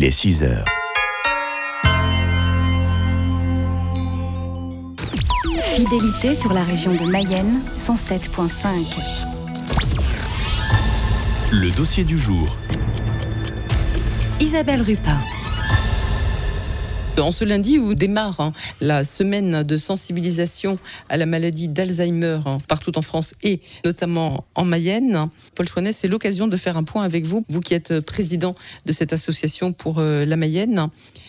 il est 6h. Fidélité sur la région de Mayenne, 107.5. Le dossier du jour. Isabelle Rupin. En ce lundi où démarre la semaine de sensibilisation à la maladie d'Alzheimer partout en France et notamment en Mayenne, Paul Chouanet, c'est l'occasion de faire un point avec vous, vous qui êtes président de cette association pour la Mayenne,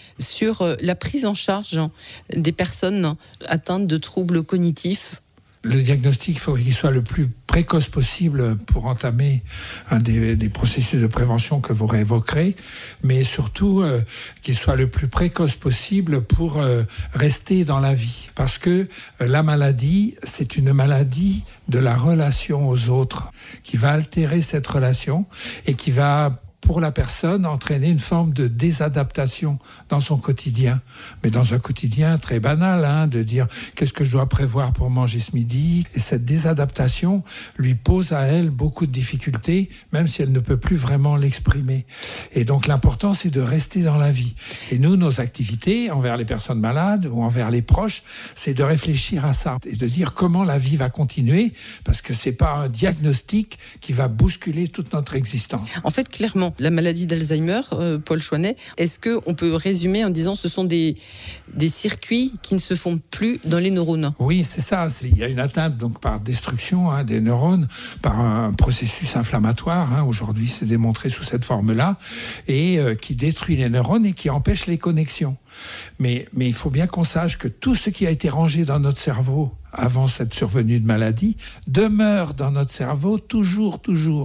sur la prise en charge des personnes atteintes de troubles cognitifs. Le diagnostic, il faut qu'il soit le plus précoce possible pour entamer un des processus de prévention que vous réévoquerez, mais surtout qu'il soit le plus précoce possible pour rester dans la vie. Parce que la maladie, c'est une maladie de la relation aux autres qui va altérer cette relation et qui va, pour la personne, entraîner une forme de désadaptation dans son quotidien. Mais dans un quotidien très banal, de dire qu'est-ce que je dois prévoir pour manger ce midi. Et cette désadaptation lui pose à elle beaucoup de difficultés, même si elle ne peut plus vraiment l'exprimer. Et donc l'important, c'est de rester dans la vie. Et nous, nos activités envers les personnes malades ou envers les proches, c'est de réfléchir à ça et de dire comment la vie va continuer, parce que c'est pas un diagnostic qui va bousculer toute notre existence. En fait, clairement, la maladie d'Alzheimer, Paul Chouanet, est-ce qu'on peut résumer en disant que ce sont des circuits qui ne se font plus dans les neurones ? Oui, c'est ça. Il y a une atteinte donc, par destruction des neurones, par un processus inflammatoire. Aujourd'hui, c'est démontré sous cette forme-là, et qui détruit les neurones et qui empêche les connexions. Mais il faut bien qu'on sache que tout ce qui a été rangé dans notre cerveau avant cette survenue de maladie, demeure dans notre cerveau toujours.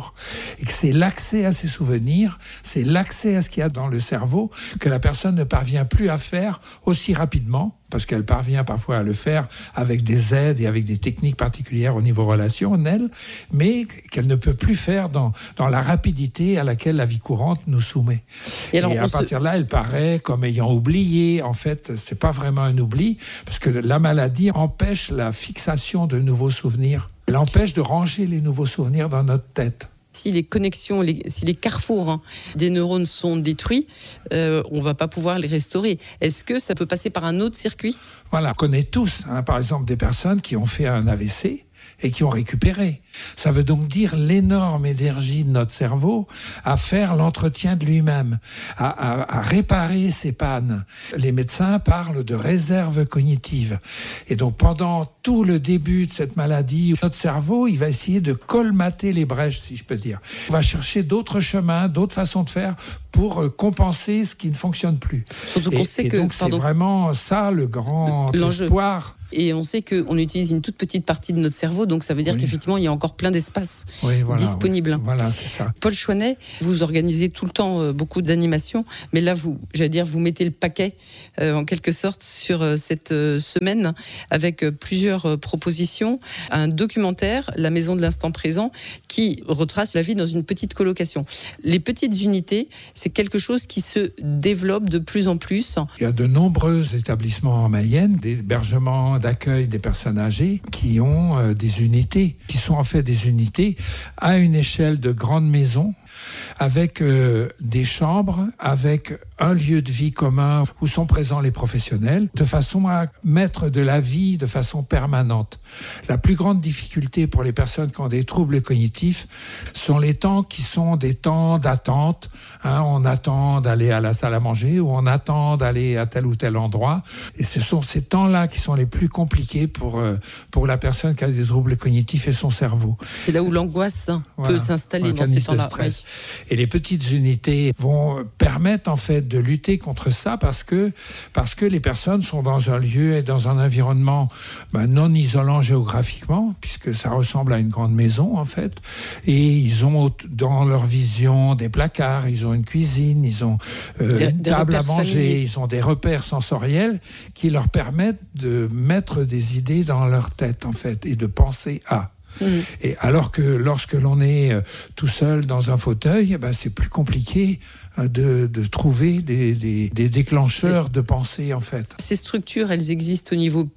Et que c'est l'accès à ces souvenirs, c'est l'accès à ce qu'il y a dans le cerveau que la personne ne parvient plus à faire aussi rapidement, parce qu'elle parvient parfois à le faire avec des aides et avec des techniques particulières au niveau relationnel, mais qu'elle ne peut plus faire dans la rapidité à laquelle la vie courante nous soumet. Et à partir de là, elle paraît comme ayant oublié. En fait, c'est pas vraiment un oubli, parce que la maladie empêche la fixation de nouveaux souvenirs. Elle empêche de ranger les nouveaux souvenirs dans notre tête. Si les connexions, si les carrefours des neurones sont détruits, on ne va pas pouvoir les restaurer. Est-ce que ça peut passer par un autre circuit ? Voilà, on connaît tous, par exemple, des personnes qui ont fait un AVC et qui ont récupéré. Ça veut donc dire l'énorme énergie de notre cerveau à faire l'entretien de lui-même, à réparer ses pannes. Les médecins parlent de réserve cognitive. Et donc pendant tout le début de cette maladie, notre cerveau, il va essayer de colmater les brèches, si je peux dire. On va chercher d'autres chemins, d'autres façons de faire pour compenser ce qui ne fonctionne plus. Surtout qu'on sait que donc c'est vraiment ça le grand espoir. Et on sait qu'on utilise une toute petite partie de notre cerveau, donc ça veut dire qu'effectivement, il y a encore plein d'espace disponible. Voilà, c'est ça. Paul Chouanet, vous organisez tout le temps beaucoup d'animations, mais là, vous mettez le paquet, en quelque sorte, sur cette semaine, avec plusieurs propositions. Un documentaire, La Maison de l'Instant Présent, qui retrace la vie dans une petite colocation. Les petites unités, c'est quelque chose qui se développe de plus en plus. Il y a de nombreux établissements en Mayenne, d'hébergement, d'accueil des personnes âgées qui ont des unités, qui sont en fait des unités à une échelle de grande maison, avec des chambres, avec un lieu de vie commun où sont présents les professionnels, de façon à mettre de la vie de façon permanente. La plus grande difficulté pour les personnes qui ont des troubles cognitifs sont les temps qui sont des temps d'attente. On attend d'aller à la salle à manger ou on attend d'aller à tel ou tel endroit. Et ce sont ces temps-là qui sont les plus compliqués pour la personne qui a des troubles cognitifs et son cerveau. C'est là où l'angoisse peut s'installer dans ces temps-là. Et les petites unités vont permettre en fait de lutter contre ça parce que les personnes sont dans un lieu et dans un environnement non isolant géographiquement, puisque ça ressemble à une grande maison en fait, et ils ont dans leur vision des placards, ils ont une cuisine, ils ont une table à manger, familiers. Ils ont des repères sensoriels qui leur permettent de mettre des idées dans leur tête en fait et de penser à. Et alors que lorsque l'on est tout seul dans un fauteuil, c'est plus compliqué de trouver des déclencheurs de pensée en fait. Ces structures, elles existent au niveau public ?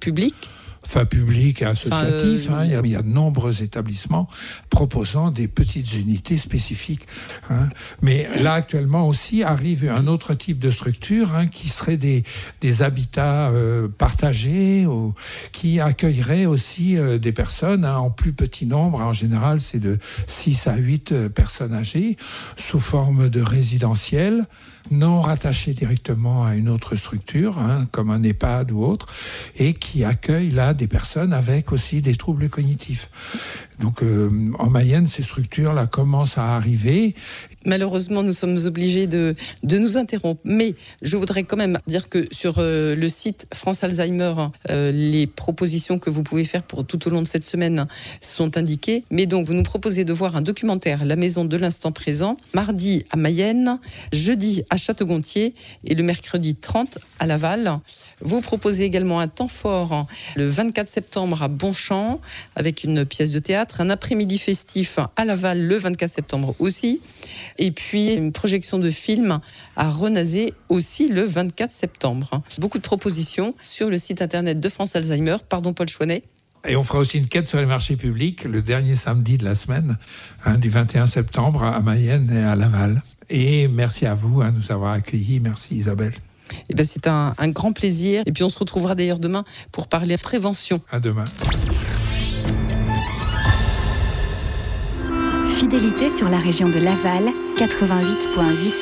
Enfin, public et associatif. Il y a de nombreux établissements proposant des petites unités spécifiques. Mais là, actuellement aussi, arrive un autre type de structure qui serait des habitats partagés ou qui accueilleraient aussi des personnes en plus petit nombre. En général, c'est de 6 à 8 personnes âgées sous forme de résidentiel, non rattachées directement à une autre structure, comme un EHPAD ou autre, et qui accueillent là des personnes avec aussi des troubles cognitifs. Donc en Mayenne, ces structures-là commencent à arriver. Malheureusement, nous sommes obligés de nous interrompre. Mais je voudrais quand même dire que sur le site France Alzheimer, les propositions que vous pouvez faire pour tout au long de cette semaine sont indiquées. Mais donc, vous nous proposez de voir un documentaire, La Maison de l'Instant Présent, mardi à Mayenne, jeudi à Château-Gontier et le mercredi 30 à Laval. Vous proposez également un temps fort le 24 septembre à Bonchamp avec une pièce de théâtre, un après-midi festif à Laval le 24 septembre aussi. Et puis une projection de film à Renazé aussi le 24 septembre. Beaucoup de propositions sur le site internet de France Alzheimer. Pardon Paul Chouanet. Et on fera aussi une quête sur les marchés publics le dernier samedi de la semaine, du 21 septembre à Mayenne et à Laval. Et merci à vous de nous avoir accueillis. Merci Isabelle. Eh bien, c'est un grand plaisir. Et puis on se retrouvera d'ailleurs demain pour parler prévention. À demain. Fidélité sur la région de Laval, 88.8.